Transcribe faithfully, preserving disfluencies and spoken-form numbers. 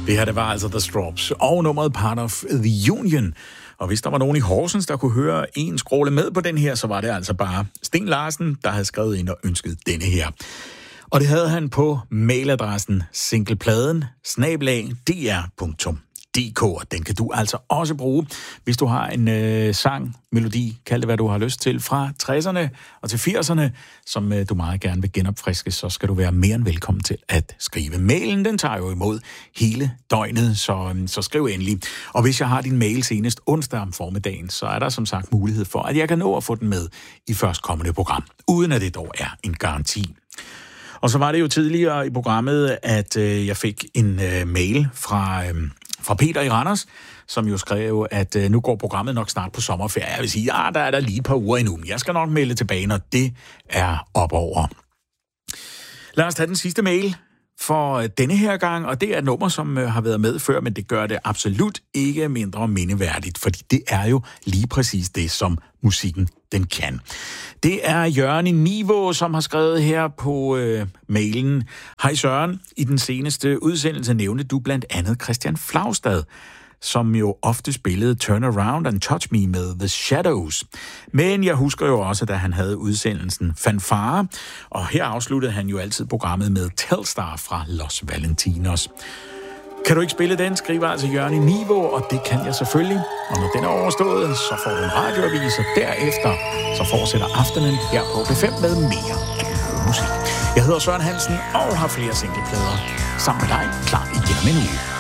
Det her, det var altså The Strawbs og nummeret Part of the Union. Og hvis der var nogen i Horsens, der kunne høre en skråle med på den her, så var det altså bare Sten Larsen, der havde skrevet ind og ønsket denne her. Og det havde han på mailadressen singlepladen snabel-a d r punktum d k, og den kan du altså også bruge, hvis du har en øh, sang, melodi, kald det hvad du har lyst til, fra tresserne og til firserne, som øh, du meget gerne vil genopfriske, så skal du være mere end velkommen til at skrive. Mailen, den tager jo imod hele døgnet, så, øh, så skriv endelig. Og hvis jeg har din mail senest onsdag om formiddagen, så er der som sagt mulighed for, at jeg kan nå at få den med i førstkommende program, uden at det dog er en garanti. Og så var det jo tidligere i programmet, at øh, jeg fik en øh, mail fra... Øh, fra Peter i Randers, som jo skrev, at øh, nu går programmet nok snart på sommerferie. Jeg vil sige, ja, der er der lige et par uger endnu, men jeg skal nok melde tilbage, når det er op over. Lad os tage den sidste mail for denne her gang, og det er et nummer, som øh, har været med før, men det gør det absolut ikke mindre mindeværdigt, fordi det er jo lige præcis det, som musikken den kan. Det er Jørgen i Nivå, som har skrevet her på øh, mailen. Hej Søren, i den seneste udsendelse nævnte du blandt andet Christian Flaustad, som jo ofte spillede Turn Around and Touch Me med The Shadows. Men jeg husker jo også, da han havde udsendelsen Fanfare, og her afsluttede han jo altid programmet med Telstar fra Los Valentinos. Kan du ikke spille den, skriver altså Jørgen i Nivå, og det kan jeg selvfølgelig. Og når den er overstået, så får du en radioavis, og derefter så fortsætter aftenen her på B fem med mere af musik. Jeg hedder Søren Hansen og har flere singleplader sammen med dig klar igen om en uge.